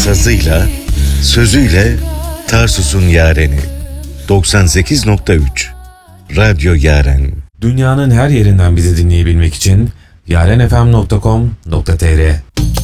sazıyla, sözüyle Tarsus'un yareni. 98.3 Radyo Yaren. Dünyanın her yerinden bizi dinleyebilmek için yarenfm.com.tr